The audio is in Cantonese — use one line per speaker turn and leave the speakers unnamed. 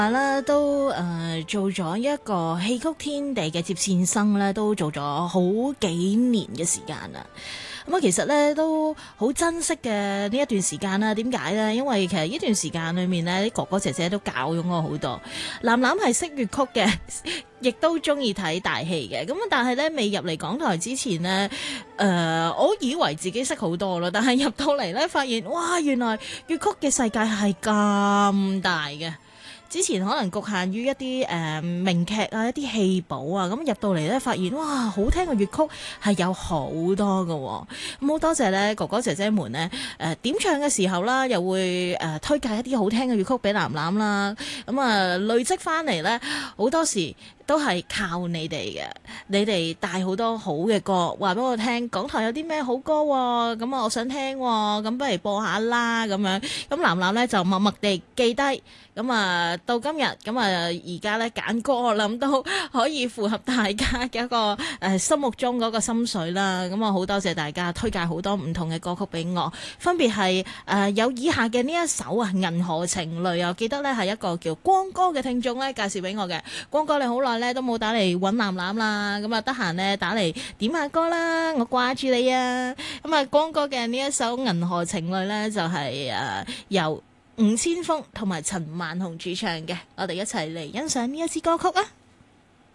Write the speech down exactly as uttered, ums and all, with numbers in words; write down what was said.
啦都誒、呃、做咗一個戲曲天地嘅接線生咧，都做咗好幾年嘅時間啦。咁啊，其實咧都好珍惜嘅呢一段時間啦。點解咧？因為其實呢段時間裏面咧，啲哥哥姐姐都教咗我好多。藍藍係識粵曲嘅，亦都中意睇大戲嘅。咁但係咧未入嚟港台之前呢，誒、呃，我以為自己識好多咯。但係入到嚟咧，發現哇，原來粵曲嘅世界係咁大嘅。之前可能局限於一啲誒、呃、名劇啊、一啲戲寶啊，咁入到嚟咧，發現哇，好聽嘅粵曲係有好多嘅、哦。咁好多謝咧哥哥姐姐們咧誒、呃、點唱嘅時候啦，又會誒、呃、推介一啲好聽嘅粵曲俾藍藍啦。咁、嗯、啊累積翻嚟咧，好多時都係靠你哋嘅，你哋帶好多好嘅歌，話俾我聽，港台有啲咩好歌喎，咁啊我想聽喎，咁不如播下啦咁樣。咁藍藍咧就默默地記低，咁啊到今日咁啊而家咧揀歌，我諗都可以符合大家嘅一個誒、呃、心目中嗰個心水啦。咁啊好多謝大家推介好多唔同嘅歌曲俾我，分別係誒、呃、有以下嘅呢一首啊《銀河情侶》啊，記得咧係一個叫光哥嘅聽眾咧介紹俾我嘅。光哥你好耐咧都冇打嚟揾藍藍啦，咁啊得閒咧打嚟點下歌啦，我掛住你啊！咁啊光哥嘅呢一首《銀河情侶》咧就係、是、誒、呃、由吳千鋒同埋陳萬雄主唱嘅，我哋一齊嚟欣賞呢一支歌曲啊！